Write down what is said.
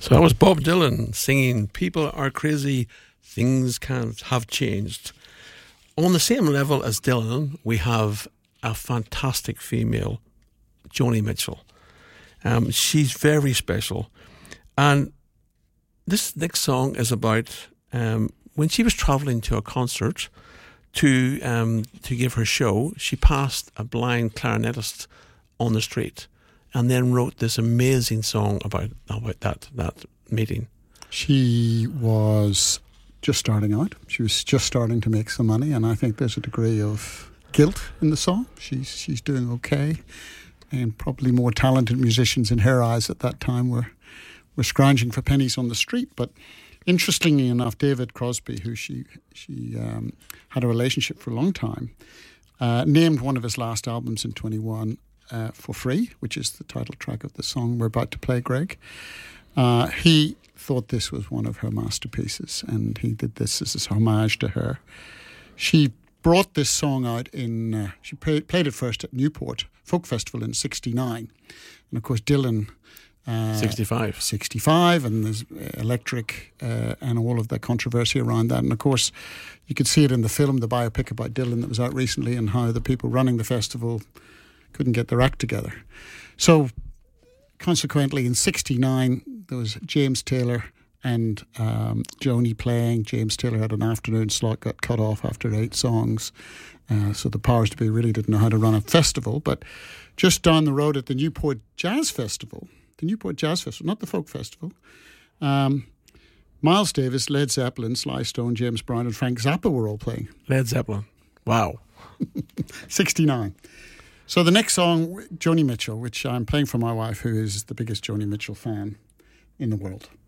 So that was Bob Dylan singing People Are Crazy, Things Can't Have Changed. On the same level as Dylan, we have a fantastic female, Joni Mitchell. She's very special. And this next song is about when she was travelling to a concert to give her show, she passed a blind clarinetist on the street and then wrote this amazing song about that meeting. She was just starting out. She was just starting to make some money, and I think there's a degree of guilt in the song. She's doing okay, and probably more talented musicians in her eyes at that time were scrounging for pennies on the street. But interestingly enough, David Crosby, who she had a relationship for a long time, named one of his last albums in 21 For Free, which is the title track of the song we're about to play, Greg. He thought this was one of her masterpieces, and he did this as a homage to her. She brought this song out she played it first at Newport Folk Festival in 1969. And of course Dylan... 65, and there's Electric and all of the controversy around that. And of course, you could see it in the film, the biopic about Dylan that was out recently, and how the people running the festival couldn't get their act together. So consequently, in 1969, there was James Taylor and Joni playing. James Taylor had an afternoon slot, got cut off after 8 songs. So the powers to be really didn't know how to run a festival. But just down the road at the Newport Jazz Festival, not the Folk Festival, Miles Davis, Led Zeppelin, Sly Stone, James Brown and Frank Zappa were all playing. Led Zeppelin. Wow. 1969. So the next song, Joni Mitchell, which I'm playing for my wife, who is the biggest Joni Mitchell fan in the world.